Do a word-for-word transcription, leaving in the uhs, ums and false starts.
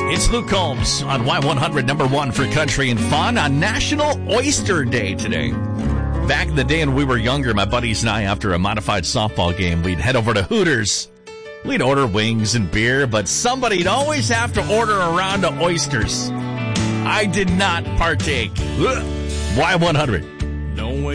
It's Luke Combs on Y one hundred, number one for country and fun on National Oyster Day today. Back in the day when we were younger, my buddies and I, after a modified softball game, we'd head over to Hooters. We'd order wings and beer, but somebody'd always have to order a round of oysters. I did not partake. Y one hundred.